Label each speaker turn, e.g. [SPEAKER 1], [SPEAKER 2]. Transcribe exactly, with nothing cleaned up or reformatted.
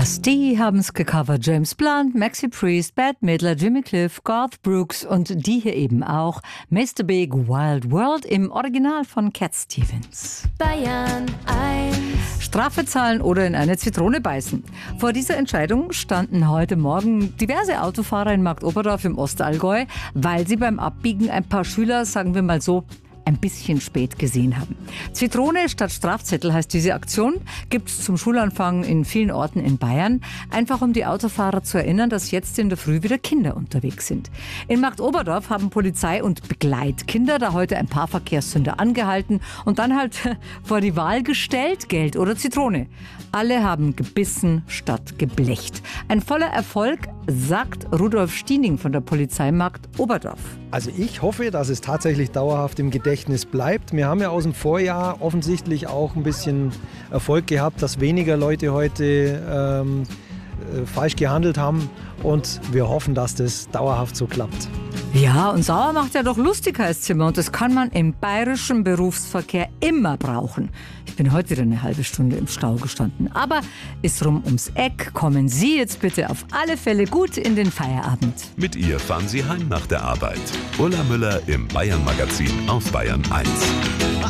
[SPEAKER 1] Die haben's gecovert. James Blunt, Maxi Priest, Bette Midler, Jimmy Cliff, Garth Brooks und die hier eben auch. Mister Big Wild World im Original von Cat Stevens.
[SPEAKER 2] Bayern eins.
[SPEAKER 1] Strafe zahlen oder in eine Zitrone beißen. Vor dieser Entscheidung standen heute Morgen diverse Autofahrer in Marktoberdorf im Ostallgäu, weil sie beim Abbiegen ein paar Schüler, sagen wir mal so, ein bisschen spät gesehen haben. Zitrone statt Strafzettel heißt diese Aktion, gibt es zum Schulanfang in vielen Orten in Bayern, einfach um die Autofahrer zu erinnern, dass jetzt in der Früh wieder Kinder unterwegs sind. In Marktoberdorf haben Polizei und Begleitkinder da heute ein paar Verkehrssünder angehalten und dann halt vor die Wahl gestellt, Geld oder Zitrone. Alle haben gebissen statt geblecht. Ein voller Erfolg, sagt Rudolf Stiening von der Polizei Marktoberdorf.
[SPEAKER 3] Also ich hoffe, dass es tatsächlich dauerhaft im Gedächtnis bleibt. Wir haben ja aus dem Vorjahr offensichtlich auch ein bisschen Erfolg gehabt, dass weniger Leute heute ähm, äh, falsch gehandelt haben. Und wir hoffen, dass das dauerhaft so klappt.
[SPEAKER 1] Ja, und sauer macht ja doch lustig, heißt Zimmer. Und das kann man im bayerischen Berufsverkehr immer brauchen. Ich bin heute wieder eine halbe Stunde im Stau gestanden. Aber ist rum ums Eck. Kommen Sie jetzt bitte auf alle Fälle gut in den Feierabend.
[SPEAKER 4] Mit ihr fahren Sie heim nach der Arbeit. Ulla Müller im Bayern Magazin auf Bayern eins.